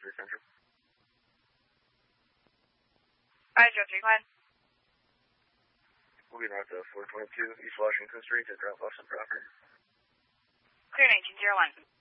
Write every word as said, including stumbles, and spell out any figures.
three Central. five zero three one. Moving north to four twenty-two East Washington Street to drop off some property. Clear nineteen zero one.